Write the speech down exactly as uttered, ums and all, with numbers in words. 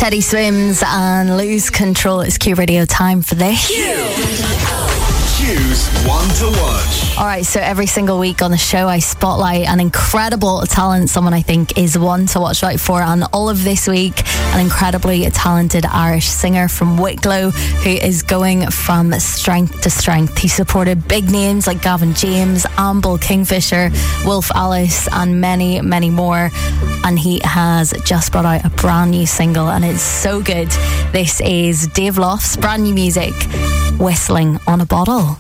Teddy Swims and Lose Control. It's Q Radio time for this. Q's One to Watch. Alright, so every single week on the show I spotlight an incredible talent, someone I think is one to watch out for. And all of this week, an incredibly talented Irish singer from Wicklow who is going from strength to strength. He supported big names like Gavin James, Amble Kingfisher, Wolf Alice and many, many more. And he has just brought out a brand new single and it's so good. This is Dave Loft's brand new music, Whistling on a Bottle.